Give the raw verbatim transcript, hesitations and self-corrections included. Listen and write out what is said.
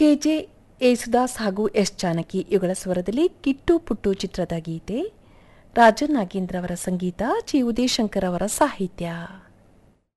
K J Yesudas ಹಾಗೂ S Janaki ಇವುಗಳ ಸ್ವರದಲ್ಲಿ ಕಿಟ್ಟು ಪುಟ್ಟು ಚಿತ್ರದ ಗೀತೆ. ರಾಜನ್ ನಾಗೇಂದ್ರ ಅವರ ಸಂಗೀತ, ಚಿ ಉದಯಶಂಕರ್ ಅವರ ಸಾಹಿತ್ಯ.